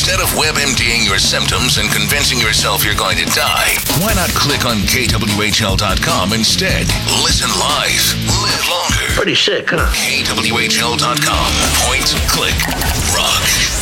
Instead of WebMDing your symptoms and convincing yourself you're going to die, why not click on KWHL.com instead? Listen live. Live longer. Pretty sick, huh? KWHL.com. Point, click, rock.